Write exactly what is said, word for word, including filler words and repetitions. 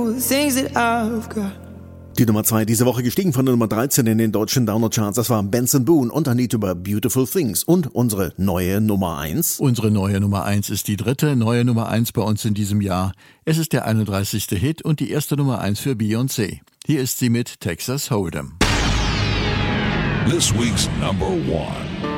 things that I've got. Die Nummer zwei diese Woche gestiegen von der Nummer dreizehn in den deutschen Downer-Charts. Das war Benson Boone und ein Lied über Beautiful Things. Und unsere neue Nummer eins. Unsere neue Nummer eins ist die dritte neue Nummer eins bei uns in diesem Jahr. Es ist der einunddreißigste Hit und die erste Nummer eins für Beyoncé. Hier ist sie mit Texas Hold'em. This week's number one.